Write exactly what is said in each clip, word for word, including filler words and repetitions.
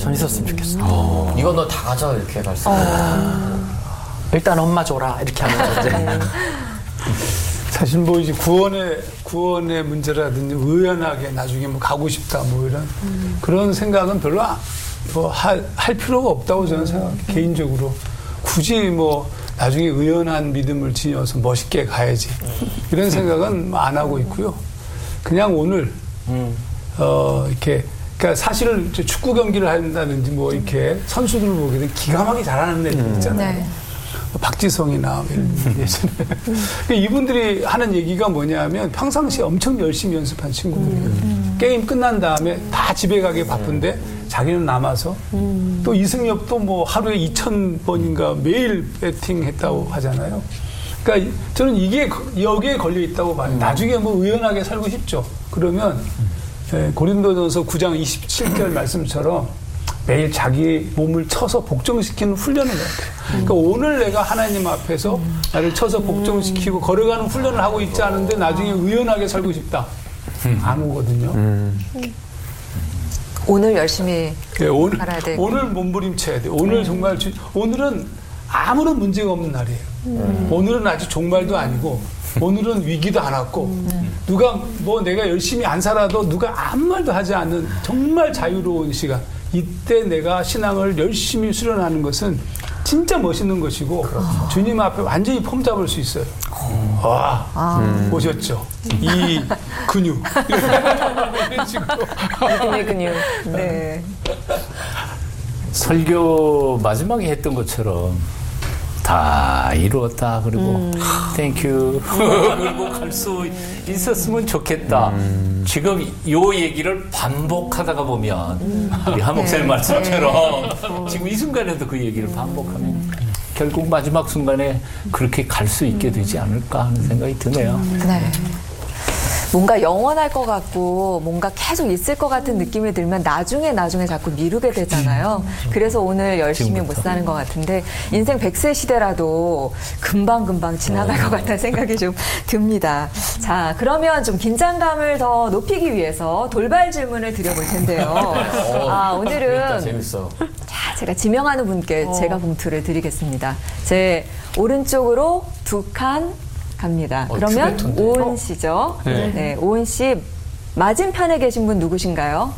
전 있었으면 좋겠어. 어. 이거 너 다 가져 이렇게 갈 수 있어. 어. 일단 엄마 줘라 이렇게 하면서 이제. 사실 뭐 이제 구원의 구원의 문제라든지 의연하게 나중에 뭐 가고 싶다 뭐 이런 음. 그런 생각은 별로 뭐 할 할 필요가 없다고 저는 생각해요. 음. 개인적으로 굳이 뭐 나중에 의연한 믿음을 지녀서 멋있게 가야지 이런 생각은 안 하고 있고요. 그냥 오늘 음. 어 이렇게 그러니까 사실은 축구 경기를 한다든지 뭐 이렇게 선수들을 보게 되면 기가 막히게 잘하는 애들 있잖아요. 네. 박지성이나 예전에 음. 이분들이 하는 얘기가 뭐냐면 평상시에 엄청 열심히 연습한 친구들이에요. 음. 게임 끝난 다음에 다 집에 가기 바쁜데 자기는 남아서 음. 또 이승엽도 뭐 하루에 이천 번인가 매일 배팅했다고 하잖아요. 그러니까 저는 이게 여기에 걸려 있다고 봐요. 음. 나중에 뭐 의연하게 살고 싶죠. 그러면 예, 고린도전서 구 장 이십칠 절 말씀처럼 매일 자기 몸을 쳐서 복종시키는 훈련을 해야 돼요. 그러니까 음. 오늘 내가 하나님 앞에서 음. 나를 쳐서 복종시키고 음. 걸어가는 훈련을 하고 있지 않은데 나중에 의연하게 살고 싶다. 음. 안 오거든요. 음. 오늘 열심히 네, 오늘, 살아야 되고. 오늘 몸부림쳐야 돼요. 오늘 음. 정말 주, 오늘은 아무런 문제가 없는 날이에요. 음. 오늘은 아직 종말도 아니고 오늘은 위기도 안 왔고 음. 누가 뭐 내가 열심히 안 살아도 누가 아무 말도 하지 않는 정말 자유로운 시간. 이때 내가 신앙을 열심히 수련하는 것은 진짜 멋있는 것이고 그렇죠. 주님 앞에 완전히 폼 잡을 수 있어요. 음. 와 아. 보셨죠? 이 근육 이런 식으로 믿음의 근육. 네. 설교 마지막에 했던 것처럼 다 이루었다 그리고 음. 땡큐 그리고 갈 수 있었으면 좋겠다. 음. 지금 요 얘기를 반복하다가 보면 음. 우리 한 목사님 네. 말씀처럼 네. 지금 이 순간에도 그 얘기를 반복하면 음. 결국 마지막 순간에 그렇게 갈 수 있게 되지 않을까 하는 생각이 드네요. 음. 네. 뭔가 영원할 것 같고 뭔가 계속 있을 것 같은 느낌이 들면 나중에 나중에 자꾸 미루게 되잖아요. 그래서 오늘 열심히 못 사는 것 같은데 인생 백 세 시대라도 금방금방 지나갈 것 같다는 생각이 좀 듭니다. 자, 그러면 좀 긴장감을 더 높이기 위해서 돌발 질문을 드려볼 텐데요. 아, 오늘은 재밌어. 자, 제가 지명하는 분께 어. 제가 봉투를 드리겠습니다. 제 오른쪽으로 두 칸 갑니다. 어, 그러면 투베톤데. 오은 씨죠. 네. 네, 오은 씨 맞은편에 계신 분 누구신가요?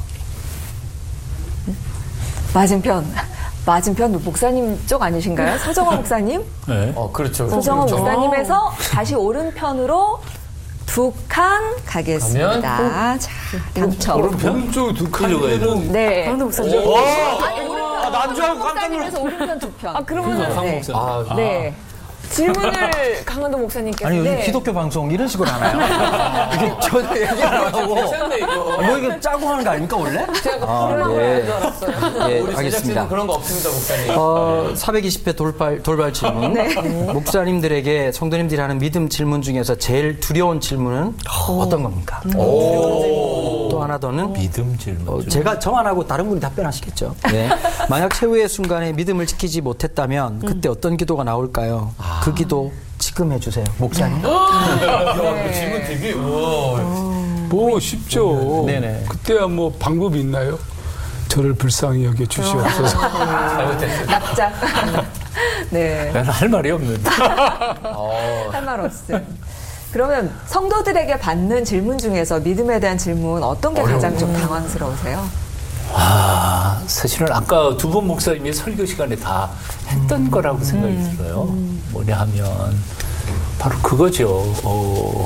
맞은편. 맞은편 목사님 쪽 아니신가요? 서정원 목사님? 네. 어, 그렇죠. 서정원 그렇죠. 목사님에서 다시 오른편으로 두 칸 가겠습니다. 가면? 자, 당첨. 오른쪽 두 칸이면 네. 강도 목사님. 아니, 오른편. 아, 난 줄 알고 깜짝 목사님에서 오른편 두 편. 아, 그러면 네. 아, 아. 네. 질문을 강한도 목사님께서 아니 요즘 네. 기독교 방송 이런 식으로 하나요? 이게 전혀 얘기 안 하고 괜찮네 이거. 뭐 이게 짜고 하는 거 아닙니까 원래? 제가 아, 그런 예. 거인 줄 알았어요. 예, 우리 알겠습니다. 제작진은 그런 거 없습니다, 목사님. 어, 사백이십 회 돌발, 돌발 질문. 네. 목사님들에게 성도님들이 하는 믿음 질문 중에서 제일 두려운 질문은 오. 어떤 겁니까? 오. 또 하나 더는 믿음 질문. 어, 제가 정안하고 다른 분이 답변하시겠죠. 네. 만약 최후의 순간에 믿음을 지키지 못했다면 그때 어떤 기도가 나올까요? 아. 그 기도 지금 해주세요. 목사님. 네. 질문 되게, 우와. 뭐 쉽죠. 네네. 그때야 뭐 방법이 있나요? 저를 불쌍히 여겨 주시옵소서. 잘못했어요. 납작. 네. 나는 할 말이 없는데. 할 말 없어요. 그러면 성도들에게 받는 질문 중에서 믿음에 대한 질문 어떤 게 가장 좀 당황스러우세요? 아, 사실은 아까 두 분 목사님이 설교 시간에 다 했던 음. 거라고 생각이 음. 들어요. 음. 뭐냐 하면 바로 그거죠. 어,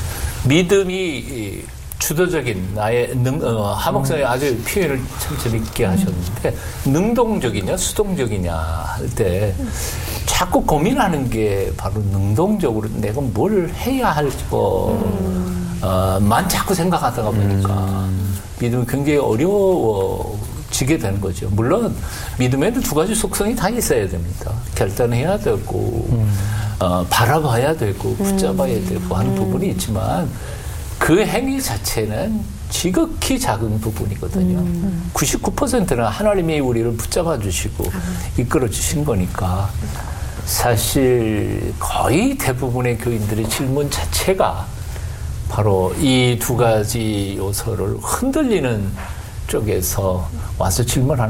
믿음이 주도적인 나의 능, 어, 하 목사님이 아주 표현을 참 재밌게 하셨는데 능동적이냐 수동적이냐 할 때 자꾸 고민하는 게 바로 능동적으로 내가 뭘 해야 할지 음. 어, 만 자꾸 생각하다가 보니까 음. 믿음이 굉장히 어려워지게 되는 거죠. 물론 믿음에는 두 가지 속성이 다 있어야 됩니다. 결단해야 되고 음. 어, 바라봐야 되고 붙잡아야 되고 하는 음. 부분이 있지만 그 행위 자체는 지극히 작은 부분이거든요. 음. 구십구 퍼센트는 하나님이 우리를 붙잡아 주시고 이끌어 주신 거니까 사실 거의 대부분의 교인들의 질문 자체가 바로 이 두 가지 요소를 흔들리는 쪽에서 와서 질문하는